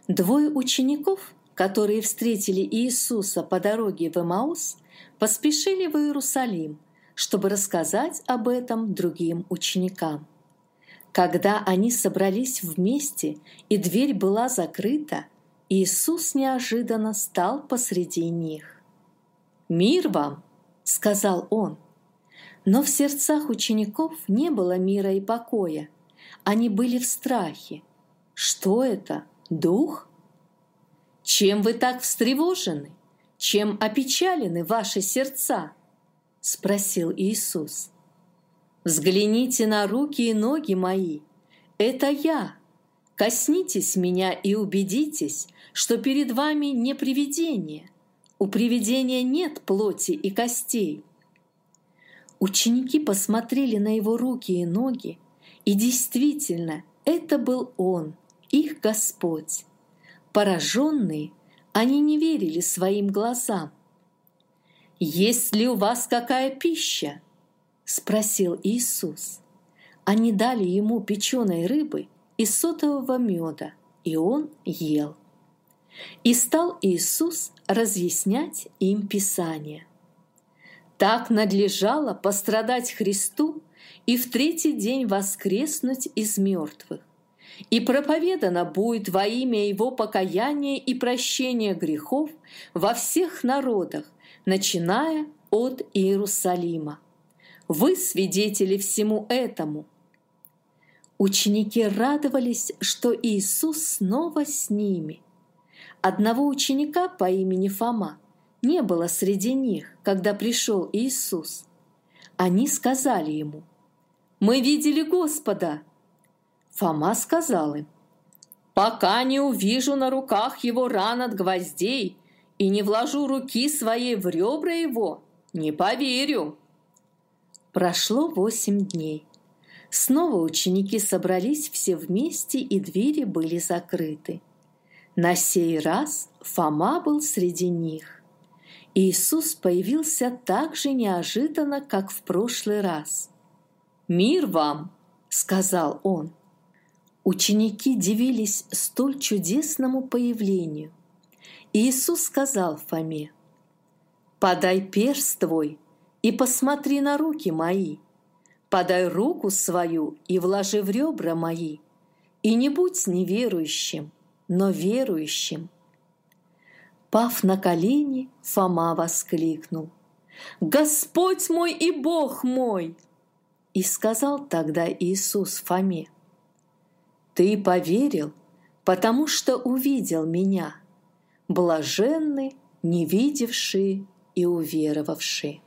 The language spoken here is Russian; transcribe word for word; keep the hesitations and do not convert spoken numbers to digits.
Двое учеников, которые встретили Иисуса по дороге в Эмаус, поспешили в Иерусалим, чтобы рассказать об этом другим ученикам. Когда они собрались вместе и дверь была закрыта, Иисус неожиданно стал посреди них. «Мир вам!» — сказал Он. Но в сердцах учеников не было мира и покоя. Они были в страхе. Что это? Дух? «Чем вы так встревожены? Чем опечалены ваши сердца?» — спросил Иисус. «Взгляните на руки и ноги мои. Это я. Коснитесь меня и убедитесь, что перед вами не привидение. У привидения нет плоти и костей». Ученики посмотрели на его руки и ноги, и действительно, это был Он, их Господь. Пораженные, они не верили своим глазам. «Есть ли у вас какая пища?» — спросил Иисус. Они дали ему печеной рыбы и сотового меда, и он ел. И стал Иисус разъяснять им Писание. «Так надлежало пострадать Христу и в третий день воскреснуть из мертвых. И проповедано будет во имя Его покаяние и прощение грехов во всех народах, начиная от Иерусалима. Вы свидетели всему этому». Ученики радовались, что Иисус снова с ними. Одного ученика по имени Фома не было среди них, когда пришел Иисус. Они сказали ему: «Мы видели Господа». Фома сказал им: «Пока не увижу на руках его ран от гвоздей и не вложу руки своей в ребра его, не поверю». Прошло восемь дней. Снова ученики собрались все вместе, и двери были закрыты. На сей раз Фома был среди них. Иисус появился так же неожиданно, как в прошлый раз. «Мир вам!» — сказал Он. Ученики дивились столь чудесному появлению. Иисус сказал Фоме: «Подай перст твой и посмотри на руки мои. Подай руку свою и вложи в ребра мои. И не будь неверующим, но верующим». Пав на колени, Фома воскликнул: «Господь мой и Бог мой!» И сказал тогда Иисус Фоме: «Ты поверил, потому что увидел Меня. Блаженны, не видевшие и уверовавшие».